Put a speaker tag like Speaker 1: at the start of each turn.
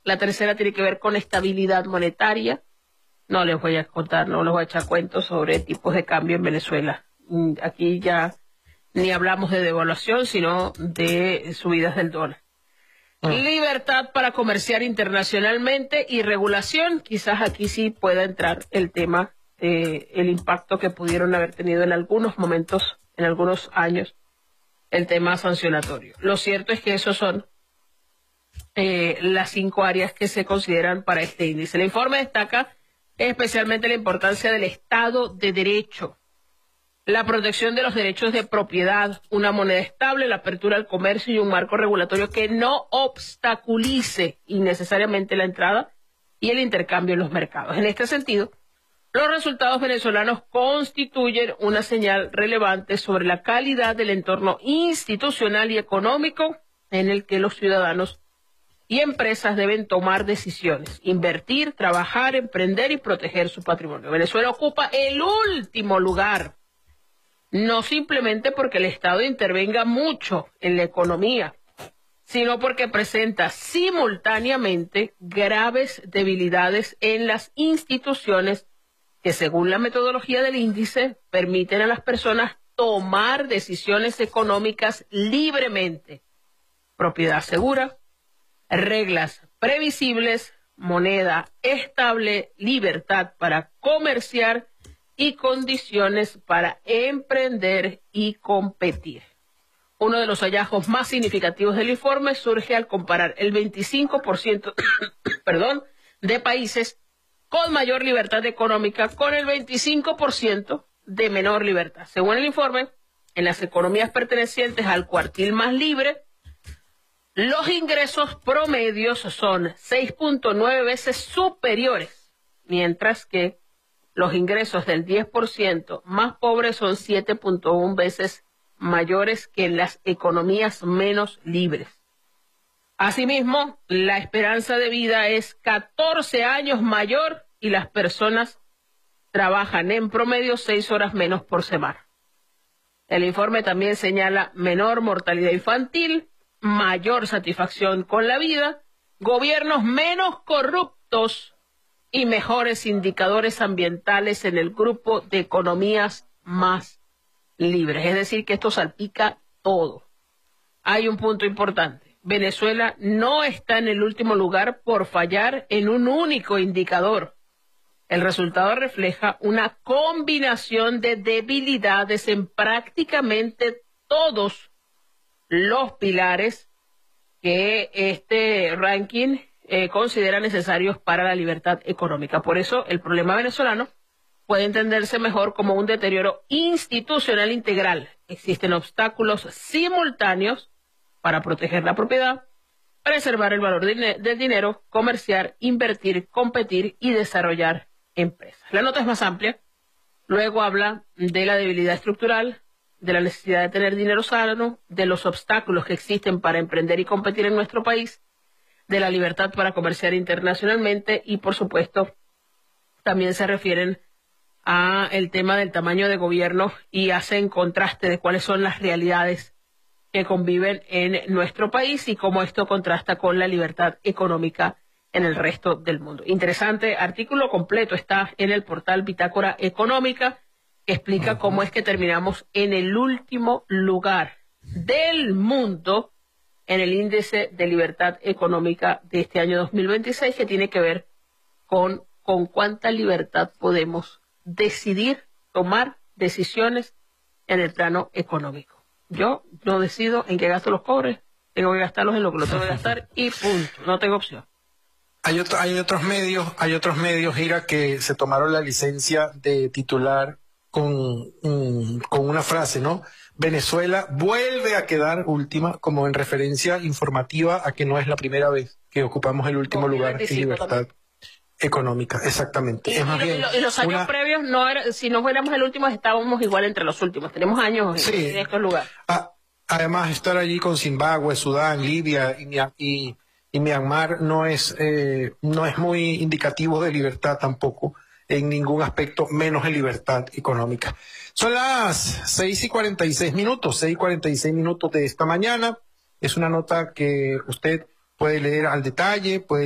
Speaker 1: La tercera tiene que ver con estabilidad monetaria. No les voy a contar, no les voy a echar cuentos sobre tipos de cambio en Venezuela. Aquí ya ni hablamos de devaluación, sino de subidas del dólar. Libertad para comerciar internacionalmente y regulación. Quizás aquí sí pueda entrar el tema el impacto que pudieron haber tenido en algunos momentos, en algunos años, el tema sancionatorio. Lo cierto es que esos son las 5 áreas que se consideran para este índice. El informe destaca especialmente la importancia del Estado de Derecho, la protección de los derechos de propiedad, una moneda estable, la apertura al comercio y un marco regulatorio que no obstaculice innecesariamente la entrada y el intercambio en los mercados. En este sentido, los resultados venezolanos constituyen una señal relevante sobre la calidad del entorno institucional y económico en el que los ciudadanos y empresas deben tomar decisiones, invertir, trabajar, emprender y proteger su patrimonio. Venezuela ocupa el último lugar, no simplemente porque el Estado intervenga mucho en la economía, sino porque presenta simultáneamente graves debilidades en las instituciones que, según la metodología del índice, permiten a las personas tomar decisiones económicas libremente. Propiedad segura, reglas previsibles, moneda estable, libertad para comerciar y condiciones para emprender y competir. Uno de los hallazgos más significativos del informe surge al comparar el 25% de países con mayor libertad económica con el 25% de menor libertad. Según el informe, en las economías pertenecientes al cuartil más libre, los ingresos promedios son 6.9 veces superiores, mientras que los ingresos del 10% más pobres son 7.1 veces mayores que en las economías menos libres. Asimismo, la esperanza de vida es 14 años mayor y las personas trabajan en promedio 6 horas menos por semana. El informe también señala menor mortalidad infantil, mayor satisfacción con la vida, gobiernos menos corruptos y mejores indicadores ambientales en el grupo de economías más libres. Es decir, que esto salpica todo. Hay un punto importante. Venezuela no está en el último lugar por fallar en un único indicador. El resultado refleja una combinación de debilidades en prácticamente todos los pilares que este ranking considera necesarios para la libertad económica. Por eso, el problema venezolano puede entenderse mejor como un deterioro institucional integral. Existen obstáculos simultáneos para proteger la propiedad, preservar el valor del dinero, comerciar, invertir, competir y desarrollar empresas. La nota es más amplia. Luego habla de la debilidad estructural, de la necesidad de tener dinero sano, de los obstáculos que existen para emprender y competir en nuestro país, de la libertad para comerciar internacionalmente y, por supuesto, también se refieren a el tema del tamaño de gobierno y hacen contraste de cuáles son las realidades que conviven en nuestro país y cómo esto contrasta con la libertad económica en el resto del mundo. Interesante artículo completo, está en el portal Bitácora Económica, que explica cómo es que terminamos en el último lugar del mundo en el índice de libertad económica de este año 2026, que tiene que ver con cuánta libertad podemos decidir tomar decisiones en el plano económico. Yo no decido en qué gasto los cobres, tengo que gastarlos en lo que lo tengo que gastar y punto, no tengo opción.
Speaker 2: Hay otros medios, Ira, que se tomaron la licencia de titular con una frase, ¿no? Venezuela vuelve a quedar última, como en referencia informativa a que no es la primera vez que ocupamos el último lugar en libertad económica. Exactamente.
Speaker 1: Y los años previos, si no fuéramos el último, estábamos igual entre los últimos. Tenemos años en estos lugares.
Speaker 2: Además, estar allí con Zimbabue, Sudán, Libia y Myanmar no es muy indicativo de libertad tampoco, en ningún aspecto, menos en libertad económica. Son las 6:46 minutos de esta mañana. Es una nota que usted puede leer al detalle, puede